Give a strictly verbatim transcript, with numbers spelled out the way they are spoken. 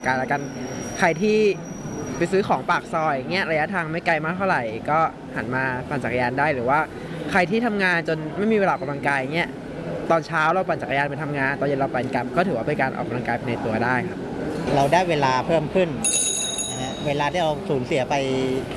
การละกันใครที่ไปซื้อของปากซอยเงี้ยระยะทางไม่ไกลมากเท่าไหร่ก็หันมาปั่นจักรยานได้หรือว่าใครที่ทำงานจนไม่มีเวลาออกกำลังกายเงี้ยตอนเช้าเราปั่นจักรยานไปทำงานตอนเย็นเราปั่นกลับก็ถือว่าเป็นการออกกำลังกายในตัวได้ครับเราได้เวลาเพิ่มขึ้นนะฮะเวลาที่เราสูญเสียไป